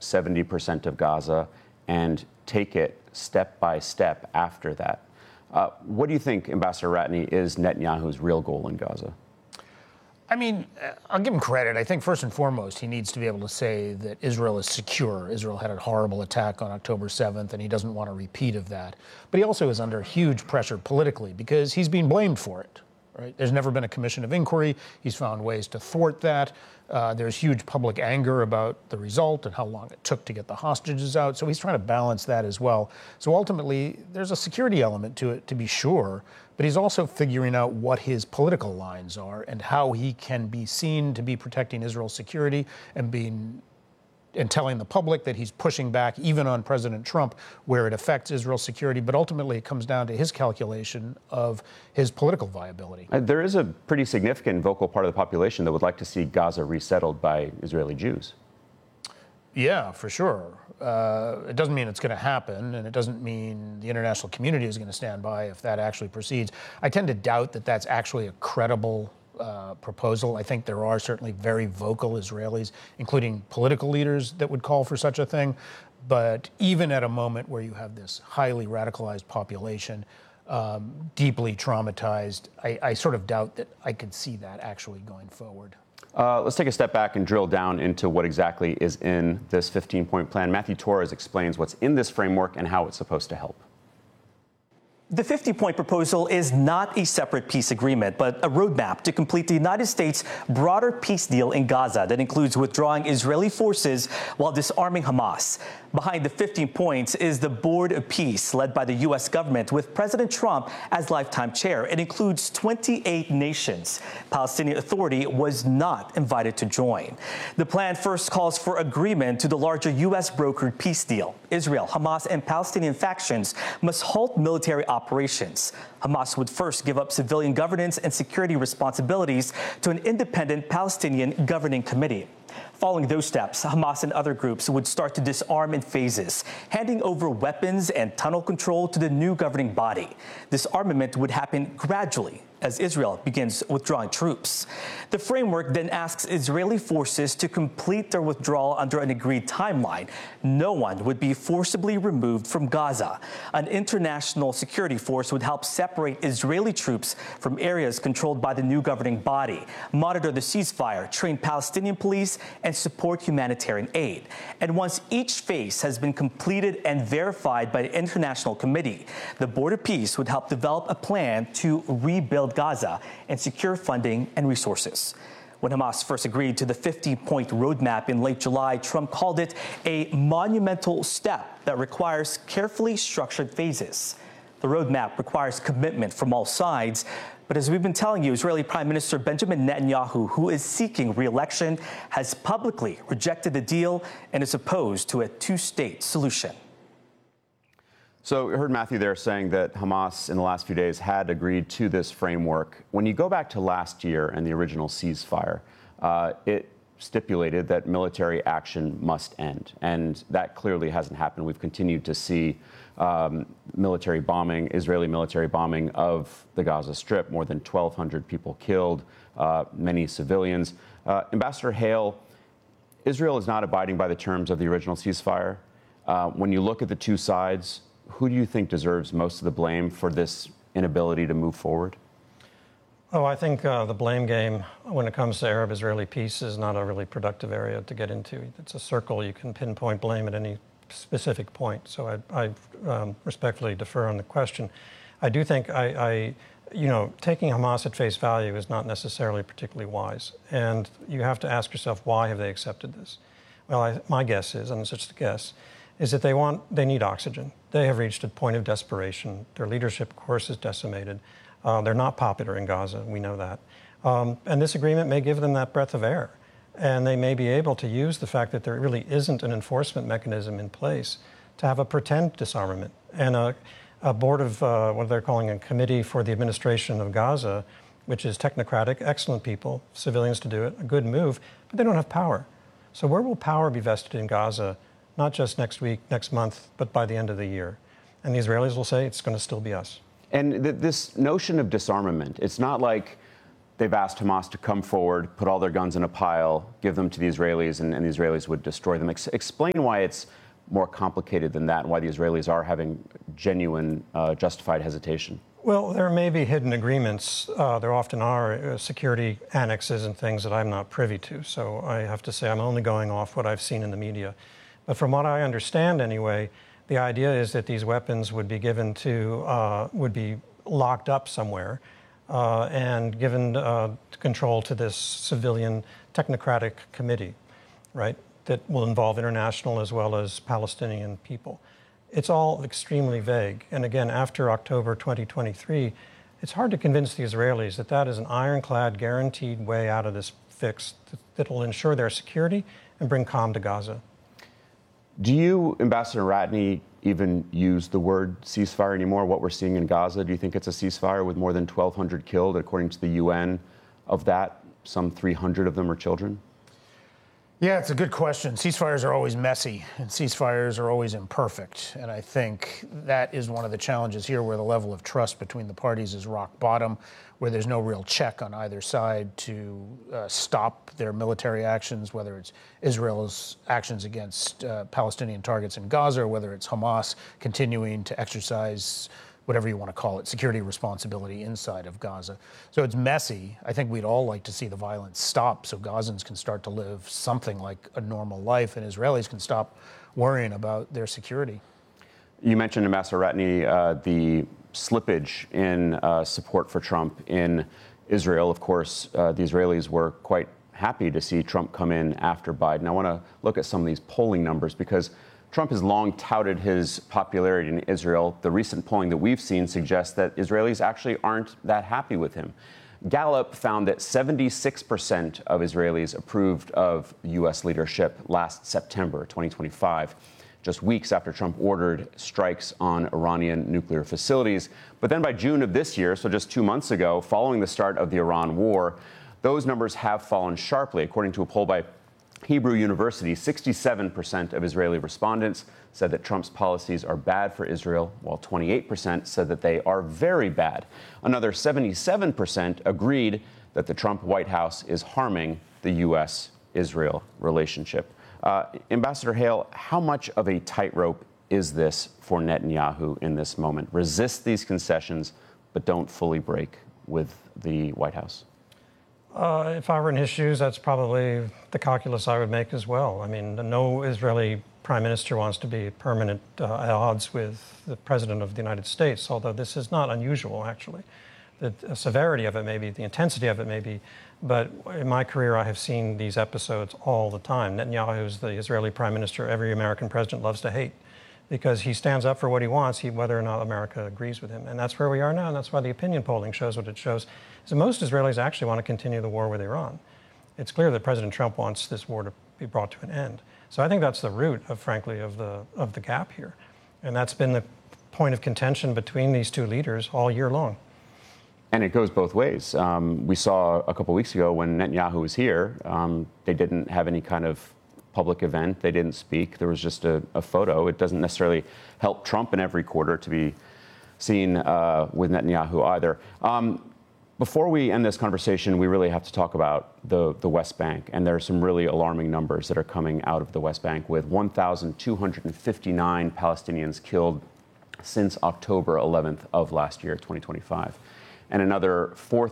70% of Gaza and take it step by step after that. What do you think, Ambassador Ratney, is Netanyahu's real goal in Gaza? I mean, I'll give him credit. I think first and foremost, he needs to be able to say that Israel is secure. Israel had a horrible attack on October 7th, and he doesn't want a repeat of that. But he also is under huge pressure politically because he's being blamed for it. Right? There's never been a commission of inquiry. He's found ways to thwart that. There's huge public anger about the result and how long it took to get the hostages out. So he's trying to balance that as well. So ultimately, there's a security element to it, to be sure. But he's also figuring out what his political lines are and how he can be seen to be protecting Israel's security and telling the public that he's pushing back even on President Trump where it affects Israel's security. But ultimately, it comes down to his calculation of his political viability. There is a pretty significant vocal part of the population that would like to see Gaza resettled by Israeli Jews. Yeah, for sure. It doesn't mean it's going to happen, and it doesn't mean the international community is going to stand by if that actually proceeds. I tend to doubt that that's actually a credible proposal. I think there are certainly very vocal Israelis, including political leaders, that would call for such a thing. But even at a moment where you have this highly radicalized population, deeply traumatized, I sort of doubt that I could see that actually going forward. Let's take a step back and drill down into what exactly is in this 15-point plan. Matthew Torres explains what's in this framework and how it's supposed to help. The 50-point proposal is not a separate peace agreement, but a roadmap to complete the United States' broader peace deal in Gaza that includes withdrawing Israeli forces while disarming Hamas. Behind the 15 points is the Board of Peace, led by the U.S. government, with President Trump as lifetime chair. It includes 28 nations. Palestinian Authority was not invited to join. The plan first calls for agreement to the larger U.S.-brokered peace deal. Israel, Hamas, and Palestinian factions must halt military operations. Hamas would first give up civilian governance and security responsibilities to an independent Palestinian governing committee. Following those steps, Hamas and other groups would start to disarm in phases, handing over weapons and tunnel control to the new governing body. Disarmament would happen gradually as Israel begins withdrawing troops. The framework then asks Israeli forces to complete their withdrawal under an agreed timeline. No one would be forcibly removed from Gaza. An international security force would help separate Israeli troops from areas controlled by the new governing body, monitor the ceasefire, train Palestinian police, and support humanitarian aid. And once each phase has been completed and verified by the International Committee, the Board of Peace would help develop a plan to rebuild Gaza and secure funding and resources. When Hamas first agreed to the 50-point roadmap in late July, Trump called it a monumental step that requires carefully structured phases. The roadmap requires commitment from all sides. But as we've been telling you, Israeli Prime Minister Benjamin Netanyahu, who is seeking re-election, has publicly rejected the deal and is opposed to a two-state solution. So we heard Matthew there saying that Hamas in the last few days had agreed to this framework. When you go back to last year and the original ceasefire, it stipulated that military action must end. And that clearly hasn't happened. We've continued to see military bombing, Israeli military bombing of the Gaza Strip, more than 1,200 people killed, many civilians. Ambassador Hale, Israel is not abiding by the terms of the original ceasefire. When you look at the two sides, who do you think deserves most of the blame for this inability to move forward? Oh, I think the blame game when it comes to Arab-Israeli peace is not a really productive area to get into. It's a circle. You can pinpoint blame at any specific point. So I respectfully defer on the question. I do think taking Hamas at face value is not necessarily particularly wise. And you have to ask yourself, why have they accepted this? Well, my guess is, and it's just a guess, is that they need oxygen. They have reached a point of desperation. Their leadership, of course, is decimated. They're not popular in Gaza. We know that. And this agreement may give them that breath of air. And they may be able to use the fact that there really isn't an enforcement mechanism in place to have a pretend disarmament. And a board of what they're calling a committee for the administration of Gaza, which is technocratic, excellent people, civilians to do it, a good move, but they don't have power. So where will power be vested in Gaza? Not just next week, next month, but by the end of the year. And the Israelis will say it's going to still be us. And this notion of disarmament, it's not like they've asked Hamas to come forward, put all their guns in a pile, give them to the Israelis, and the Israelis would destroy them. Explain why it's more complicated than that, and why the Israelis are having genuine, justified hesitation. Well, there may be hidden agreements. There often are security annexes and things that I'm not privy to. So I have to say I'm only going off what I've seen in the media. But from what I understand anyway, the idea is that these weapons would be given to, would be locked up somewhere and given control to this civilian technocratic committee, right, that will involve international as well as Palestinian people. It's all extremely vague. And again, after October 2023, it's hard to convince the Israelis that that is an ironclad, guaranteed way out of this fix that will ensure their security and bring calm to Gaza. Do you, Ambassador Ratney, even use the word ceasefire anymore? What we're seeing in Gaza, do you think it's a ceasefire with more than 1,200 killed? According to the UN, of that, some 300 of them are children? Yeah, it's a good question. Ceasefires are always messy, and ceasefires are always imperfect. And I think that is one of the challenges here, where the level of trust between the parties is rock bottom, where there's no real check on either side to stop their military actions, whether it's Israel's actions against Palestinian targets in Gaza, or whether it's Hamas continuing to exercise whatever you want to call it, security responsibility inside of Gaza. So it's messy. I think we'd all like to see the violence stop so Gazans can start to live something like a normal life and Israelis can stop worrying about their security. You mentioned, Ambassador Ratney, the slippage in support for Trump in Israel. Of course, the Israelis were quite happy to see Trump come in after Biden. I want to look at some of these polling numbers because Trump has long touted his popularity in Israel. The recent polling that we've seen suggests that Israelis actually aren't that happy with him. Gallup found that 76% of Israelis approved of U.S. leadership last September 2025, just weeks after Trump ordered strikes on Iranian nuclear facilities. But then by June of this year, so just 2 months ago, following the start of the Iran war, those numbers have fallen sharply. According to a poll by Hebrew University, 67% of Israeli respondents said that Trump's policies are bad for Israel, while 28% said that they are very bad. Another 77% agreed that the Trump White House is harming the U.S.-Israel relationship. Ambassador Hale, how much of a tightrope is this for Netanyahu in this moment? Resist these concessions, but don't fully break with the White House. If I were in his shoes, that's probably the calculus I would make as well. I mean, no Israeli prime minister wants to be permanent at odds with the president of the United States, although this is not unusual, actually. The severity of it may be, the intensity of it may be, but in my career, I have seen these episodes all the time. Netanyahu is the Israeli prime minister every American president loves to hate because he stands up for what he wants, whether or not America agrees with him. And that's where we are now, and that's why the opinion polling shows what it shows. So most Israelis actually want to continue the war with Iran. It's clear that President Trump wants this war to be brought to an end. So I think that's the root of, frankly, of the gap here. And that's been the point of contention between these two leaders all year long. And it goes both ways. We saw a couple weeks ago when Netanyahu was here, they didn't have any kind of public event. They didn't speak. There was just a photo. It doesn't necessarily help Trump in every quarter to be seen with Netanyahu either. Before we end this conversation, we really have to talk about the West Bank. And there are some really alarming numbers that are coming out of the West Bank, with 1,259 Palestinians killed since October 11th of last year, 2025, and another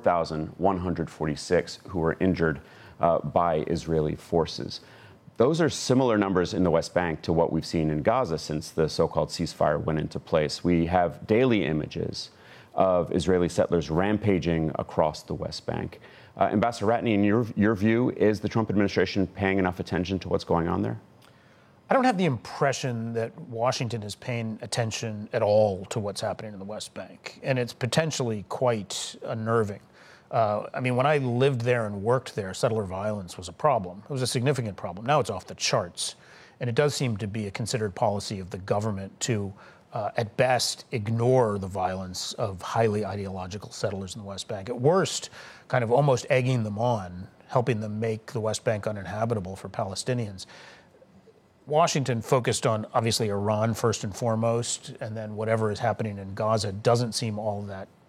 4,146 who were injured by Israeli forces. Those are similar numbers in the West Bank to what we've seen in Gaza since the so-called ceasefire went into place. We have daily images of Israeli settlers rampaging across the West Bank. Ambassador Ratney, in your view, is the Trump administration paying enough attention to what's going on there? I don't have the impression that Washington is paying attention at all to what's happening in the West Bank, and it's potentially quite unnerving. I mean, when I lived there and worked there, settler violence was a problem. It was a significant problem. Now it's off the charts. And it does seem to be a considered policy of the government to, at best, ignore the violence of highly ideological settlers in the West Bank. At worst, kind of almost egging them on, helping them make the West Bank uninhabitable for Palestinians. Washington focused on, obviously, Iran first and foremost, and then whatever is happening in Gaza doesn't seem all that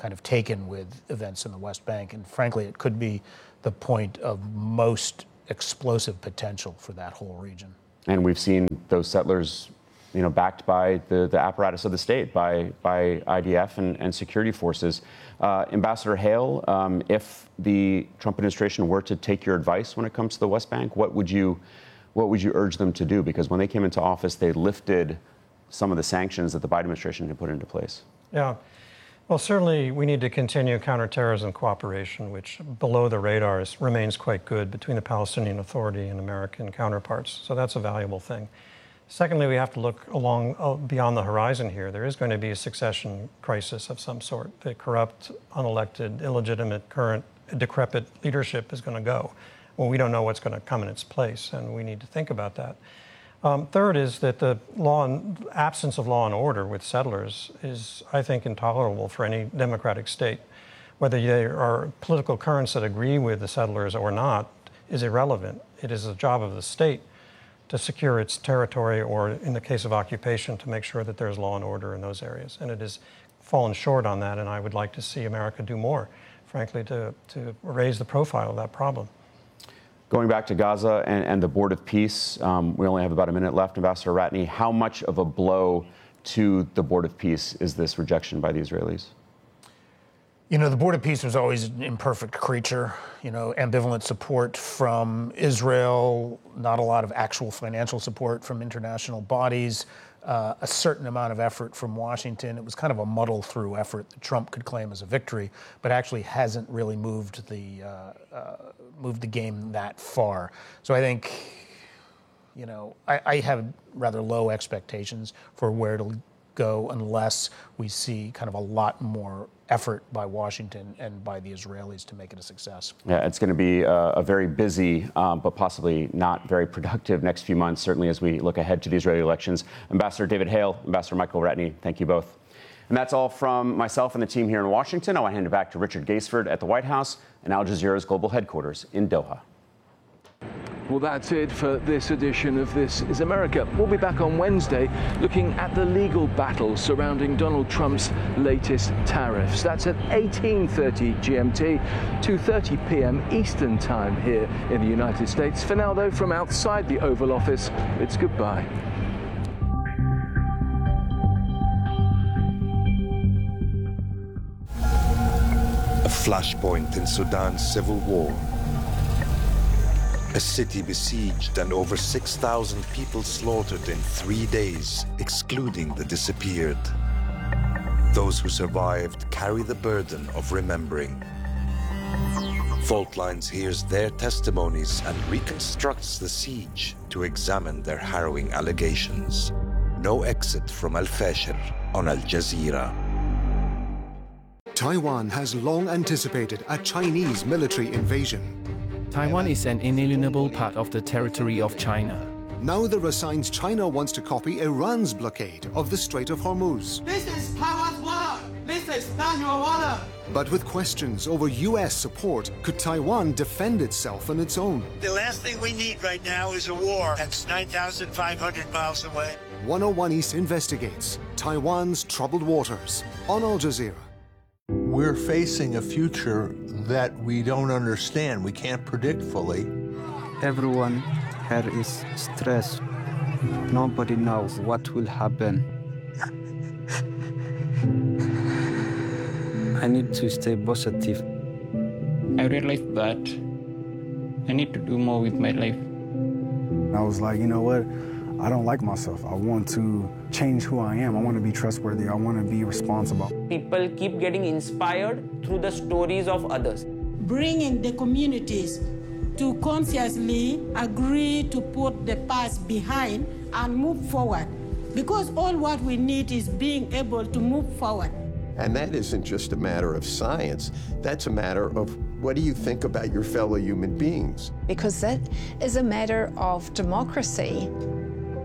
kind of taken with events in the West Bank. And frankly, it could be the point of most explosive potential for that whole region. And we've seen those settlers, backed by the apparatus of the state, by IDF and security forces. Ambassador Hale, if the Trump administration were to take your advice when it comes to the West Bank, what would you urge them to do? Because when they came into office, they lifted some of the sanctions that the Biden administration had put into place. Yeah. Well, certainly we need to continue counterterrorism cooperation, which below the radar remains quite good between the Palestinian Authority and American counterparts. So that's a valuable thing. Secondly, we have to look beyond the horizon here. There is going to be a succession crisis of some sort. The corrupt, unelected, illegitimate, current, decrepit leadership is going to go. Well, we don't know what's going to come in its place, and we need to think about that. Third is that the absence of law and order with settlers is, I think, intolerable for any democratic state. Whether there are political currents that agree with the settlers or not is irrelevant. It is the job of the state to secure its territory, or in the case of occupation, to make sure that there's law and order in those areas. And it has fallen short on that, and I would like to see America do more, frankly, to raise the profile of that problem. Going back to Gaza and the Board of Peace, we only have about a minute left. Ambassador Ratney, how much of a blow to the Board of Peace is this rejection by the Israelis? The Board of Peace was always an imperfect creature. Ambivalent support from Israel, not a lot of actual financial support from international bodies, a certain amount of effort from Washington. It was kind of a muddle-through effort that Trump could claim as a victory, but actually hasn't really moved the game that far. So I think, I have rather low expectations for where it'll go unless we see kind of a lot more effort by Washington and by the Israelis to make it a success. Yeah, it's going to be a very busy, but possibly not very productive next few months, certainly as we look ahead to the Israeli elections. Ambassador David Hale, Ambassador Michael Ratney, thank you both. And that's all from myself and the team here in Washington. I want to hand it back to Richard Gaisford at the White House and Al Jazeera's global headquarters in Doha. Well, that's it for this edition of This is America. We'll be back on Wednesday looking at the legal battle surrounding Donald Trump's latest tariffs. That's at 18:30 GMT, 2:30 p.m. Eastern Time here in the United States. For now, though, from outside the Oval Office, it's goodbye. A flashpoint in Sudan's civil war. A city besieged and over 6,000 people slaughtered in 3 days, excluding the disappeared. Those who survived carry the burden of remembering. Fault Lines hears their testimonies and reconstructs the siege to examine their harrowing allegations. No exit from Al-Fashir on Al Jazeera. Taiwan has long anticipated a Chinese military invasion. Taiwan is an inalienable part of the territory of China. Now there are signs China wants to copy Iran's blockade of the Strait of Hormuz. This is Taiwan's water. This is not your water. But with questions over U.S. support, could Taiwan defend itself on its own? The last thing we need right now is a war that's 9,500 miles away. 101 East investigates Taiwan's troubled waters on Al Jazeera. We're facing a future that we don't understand, we can't predict fully. Everyone here is stressed. Nobody knows what will happen. I need to stay positive. I realized that I need to do more with my life. I was like, you know what? I don't like myself. I want to change who I am. I want to be trustworthy. I want to be responsible. People keep getting inspired through the stories of others. Bringing the communities to consciously agree to put the past behind and move forward. Because all what we need is being able to move forward. And that isn't just a matter of science. That's a matter of what do you think about your fellow human beings? Because that is a matter of democracy.